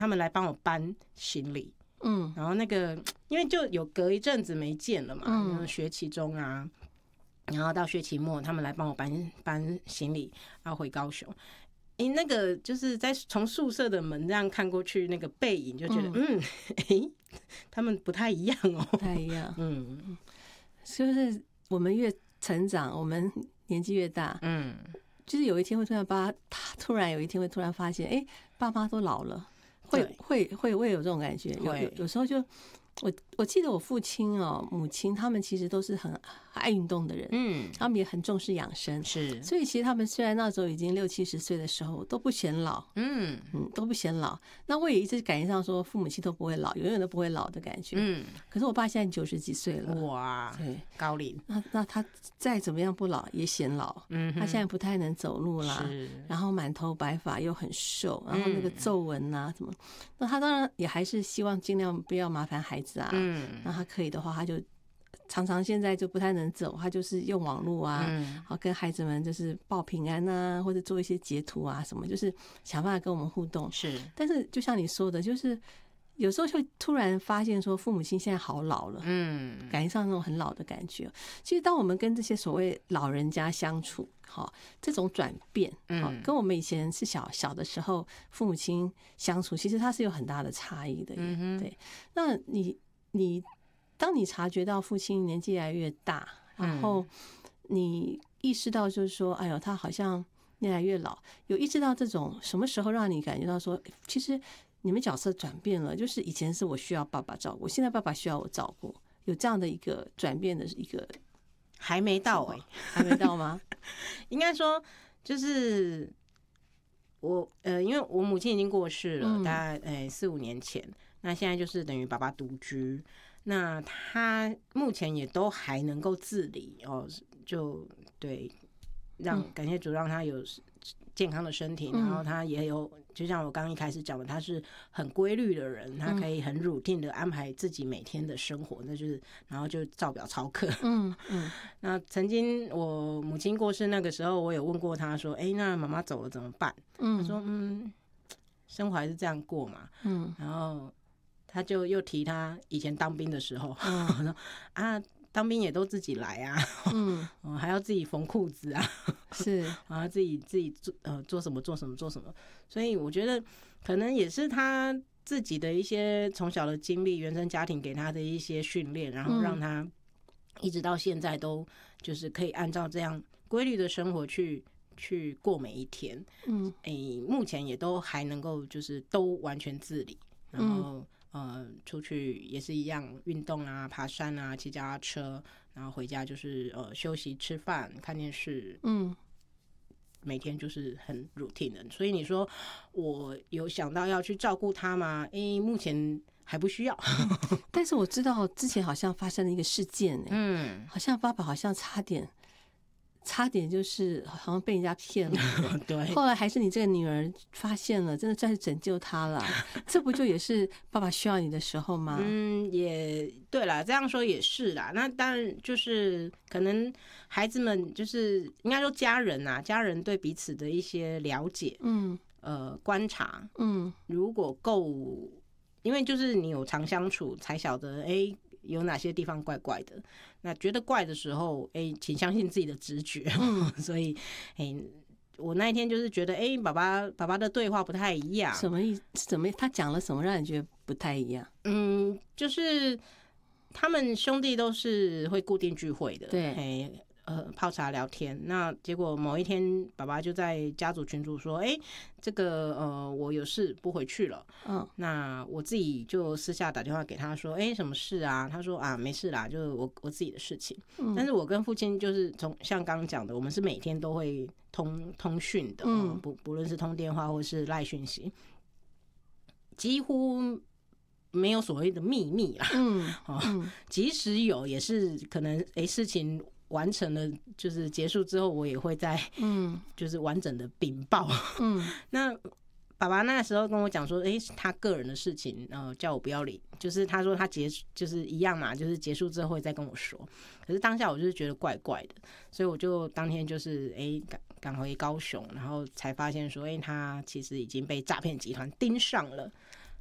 他们来帮我搬行李，然后那个因为就有隔一阵子没见了嘛，学期中啊，然后到学期末，他们来帮我搬行李，然后回高雄。那个就是在从宿舍的门这样看过去，那个背影就觉得，他们不太一样哦， 不太一样，就是我们越成长，我们年纪越大，就是有一天会突然有一天会突然发现，爸妈都老了，会有这种感觉，有时候就。我记得我父亲母亲他们其实都是很爱运动的人，他们也很重视养生， 是， 所以其实他们虽然那时候已经60-70岁的时候都不显老，都不显老。那我也一直感觉上说父母亲都不会老，永远都不会老的感觉，可是我爸现在90几岁了， 哇，对，高龄， 那他再怎么样不老也显老，他现在不太能走路啦，然后满头白发又很瘦，然后那个皱纹啊什么，那他当然也还是希望尽量不要麻烦孩子啊，那他可以的话，他就常常现在就不太能走，他就是用网络啊，好跟孩子们就是报平安啊，或者做一些截图啊什么，就是想办法跟我们互动。 是， 但是就像你说的，就是有时候会突然发现说父母亲现在好老了，感觉上那种很老的感觉。其实当我们跟这些所谓老人家相处，这种转变，跟我们以前是小的时候父母亲相处，其实它是有很大的差异的。对，那你当你察觉到父亲年纪越来越大，然后你意识到就是说，哎呦，他好像越来越老，有意识到这种什么时候让你感觉到说，其实你们角色转变了，就是以前是我需要爸爸照顾，现在爸爸需要我照顾，有这样的一个转变的一个。 还没到还没到吗？ 应该说就是我因为我母亲已经过世了，大概4-5年前，那现在就是等于爸爸独居，那他目前也都还能够自理哦，就对，感谢主让他有健康的身体，然后他也有，就像我刚一开始讲的，他是很规律的人，他可以很 routine 的安排自己每天的生活，那就是然后就照表操课。那曾经我母亲过世那个时候，我有问过他说：“那妈妈走了怎么办？”他说：“生活还是这样过嘛。”然后他就又提他以前当兵的时候，我说啊。当兵也都自己来啊，还要自己缝裤子啊， 是， 然后自己做什么，所以我觉得可能也是他自己的一些从小的经历，原生家庭给他的一些训练，然后让他一直到现在都就是可以按照这样规律的生活去过每一天。目前也都还能够就是都完全自理，然后。出去也是一样，运动啊，爬山啊，骑脚踏车，然后回家就是休息、吃饭、看电视，每天就是很 routine 的。所以你说我有想到要去照顾他吗？目前还不需要。 但是我知道之前好像发生了一个事件，好像爸爸好像差点就是好像被人家骗了， 对。 后来还是你这个女儿发现了，真的算是拯救他了。这不就也是爸爸需要你的时候吗？ 也对啦，这样说也是啦。那当然就是可能孩子们就是应该说家人对彼此的一些了解，观察，如果够，因为就是你有常相处才晓得，有哪些地方怪怪的？那觉得怪的时候，请相信自己的直觉。所以，我那一天就是觉得，爸爸的对话不太一样。 什么意思？他讲了什么让你觉得不太一样？ 就是他们兄弟都是会固定聚会的， 对。 泡茶聊天，那结果某一天爸爸就在家族群组说，这个我有事不回去了。那我自己就私下打电话给他说，什么事啊？他说啊，没事啦，就是我自己的事情。但是我跟父亲就是像刚刚讲的，我们是每天都会通讯的，不论是通电话或是赖讯息，几乎没有所谓的秘密啦。即使有，也是可能事情完成了，就是结束之后，我也会在就是完整的禀报。那爸爸那时候跟我讲说，他个人的事情，叫我不要理，就是他说他就是一样嘛，就是结束之后会再跟我说。可是当下我就是觉得怪怪的，所以我就当天就是赶回高雄，然后才发现说，他其实已经被诈骗集团盯上了。